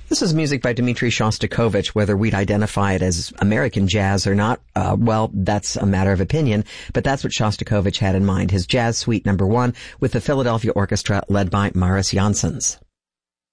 This is music by Dmitri Shostakovich. Whether we'd identify it as American jazz or not, well, that's a matter of opinion, but that's what Shostakovich had in mind, his Jazz Suite No. 1 with the Philadelphia Orchestra led by Maris Janssens.